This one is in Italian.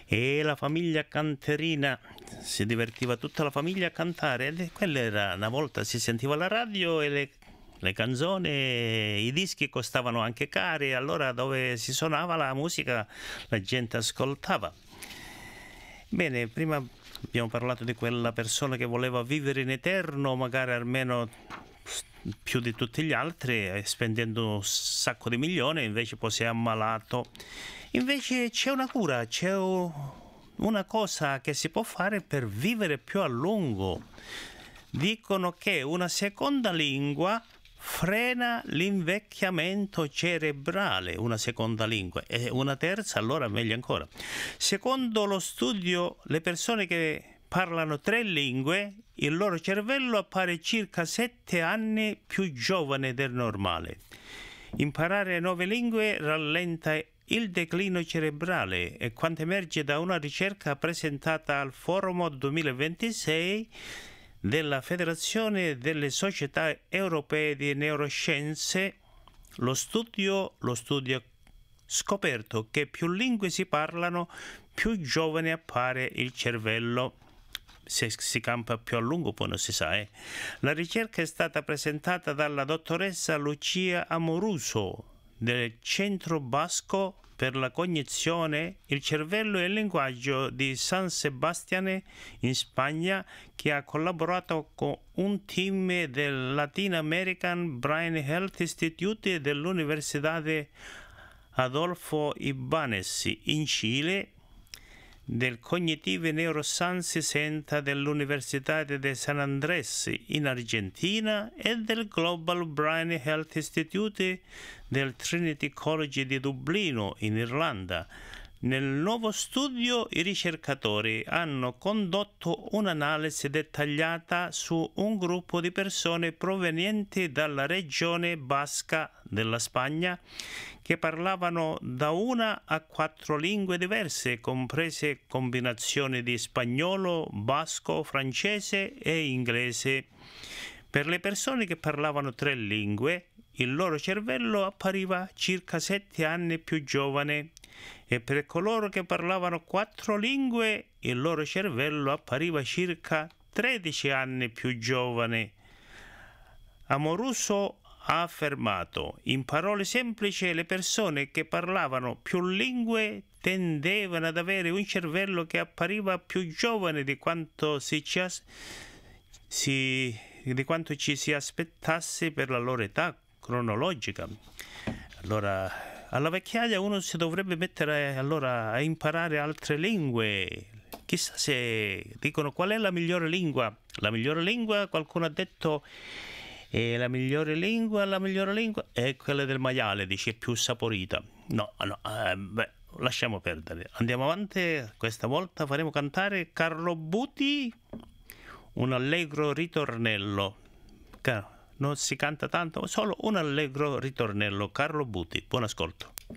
e la famiglia canterina, si divertiva tutta la famiglia a cantare, quella era una volta, si sentiva la radio e le canzoni, i dischi costavano anche cari, allora dove si suonava la musica la gente ascoltava. Bene, prima abbiamo parlato di quella persona che voleva vivere in eterno, magari almeno più di tutti gli altri, spendendo un sacco di milioni, invece poi si è ammalato. Invece c'è una cura, c'è una cosa che si può fare per vivere più a lungo. Dicono che una seconda lingua frena l'invecchiamento cerebrale, una seconda lingua, e una terza allora meglio ancora. Secondo lo studio, le persone che parlano 3 lingue, il loro cervello appare circa 7 anni più giovane del normale. Imparare 9 lingue rallenta il declino cerebrale e quanto emerge da una ricerca presentata al Forum 2026 della Federazione delle Società Europee di Neuroscienze, lo studio ha scoperto che più lingue si parlano, più giovane appare il cervello. Se si campa più a lungo poi non si sa. La ricerca è stata presentata dalla dottoressa Lucia Amoruso del Centro Basco per la Cognizione, il Cervello e il Linguaggio di San Sebastián in Spagna, che ha collaborato con un team del Latin American Brain Health Institute dell'Università Adolfo Ibáñez in Cile, del Cognitive Neuroscience Center dell'Università de San Andrés in Argentina e del Global Brain Health Institute del Trinity College di Dublino in Irlanda. Nel nuovo studio i ricercatori hanno condotto un'analisi dettagliata su un gruppo di persone provenienti dalla regione basca della Spagna che parlavano da 1 a 4 lingue diverse, comprese combinazioni di spagnolo, basco, francese e inglese. Per le persone che parlavano 3 lingue, il loro cervello appariva circa 7 anni più giovane e per coloro che parlavano 4 lingue, il loro cervello appariva circa 13 anni più giovane. Amoruso ha affermato: in parole semplici, le persone che parlavano più lingue tendevano ad avere un cervello che appariva più giovane di quanto ci si aspettasse per la loro età cronologica. Allora, alla vecchiaia uno si dovrebbe mettere allora a imparare altre lingue. Chissà se dicono qual è la migliore lingua. La migliore lingua, qualcuno ha detto, la migliore lingua è quella del maiale, dice, più saporita. No, lasciamo perdere. Andiamo avanti, questa volta faremo cantare Carlo Buti, un allegro ritornello. Non si canta tanto, solo un allegro ritornello. Carlo Buti, buon ascolto.